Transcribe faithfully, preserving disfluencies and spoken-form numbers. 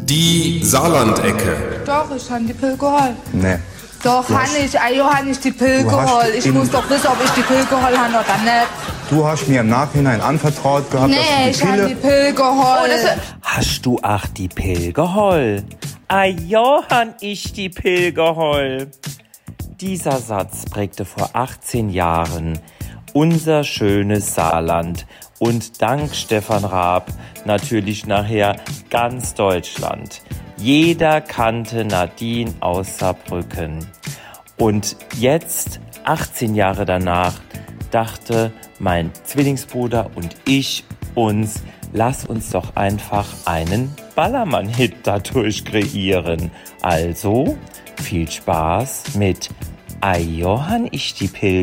die Saarlandecke. Doch, ich habe die Pille geholt. Nee. Doch, Du habe hast- ich. Also habe ich die Pille Du hast geholt. Ich in- muss doch wissen, ob ich die Pille geholt habe oder nicht. Du hast mir im Nachhinein anvertraut gehabt, Nee, dass ich du die habe die Pille... Pille geholt. Hast du ach die Pil geholl? Ah ja, han ich die Pil geholl. Dieser Satz prägte vor achtzehn Jahren unser schönes Saarland und dank Stefan Raab natürlich nachher ganz Deutschland. Jeder kannte Nadine aus Saarbrücken. Und jetzt, achtzehn Jahre danach, dachte mein Zwillingsbruder und ich uns, lass uns doch einfach einen Ballermann-Hit dadurch kreieren. Also, viel Spaß mit Ai Johann ich die Pil